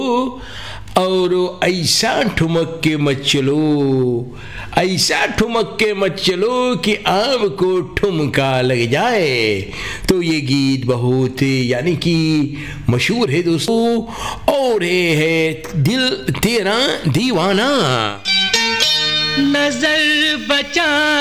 और ऐसा ठुमक के मत चलो, ऐसा ठुमक के मत चलो कि आम को ठुमका लग जाए। तो ये गीत बहुत यानी कि मशहूर है दोस्तों, और ये है दिल तेरा दीवाना। नजर बचा